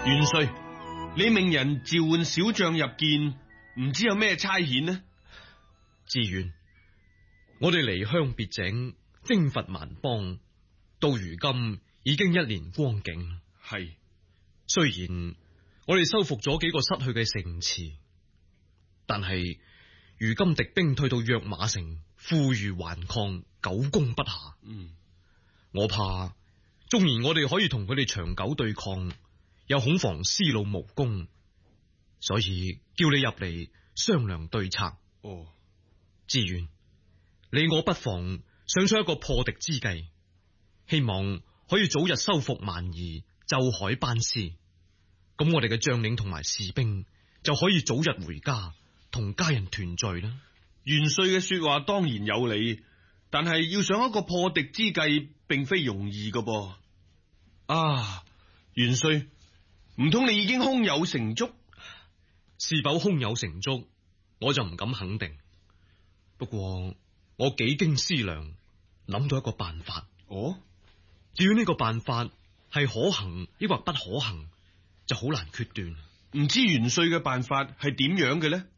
元帥，你命人召喚小將入見，唔知有咩差遣呢？ 志遠，我哋離鄉別井，征伐蠻邦，到如今已經1年光景。 係， 雖然我哋收復咗幾個失去嘅城池，但係如今敵兵退到躍馬城，負隅頑抗，久攻不下。我怕縱然我哋可以同佢哋長久對抗，又恐防思路無功，所以叫你入嚟商量對策。 哦， 志遠，你我不妨想出一個破敵之計，希望可以早日收復蠻夷，奏海班師。咁我哋嘅將領同埋士兵就可以早日回家，同家人團聚啦。 元帥嘅說話當然有理，但係要想一個破敵之計，並非容易㗎噃。啊，元帥，唔通你已經胸有成竹？ 是否胸有成竹，我就唔敢肯定。不過我幾經思量，諗到一個辦法。 哦， 至於呢個辦法係可行抑或不可行，就好難決斷。 唔知元帥嘅辦法係點樣嘅呢？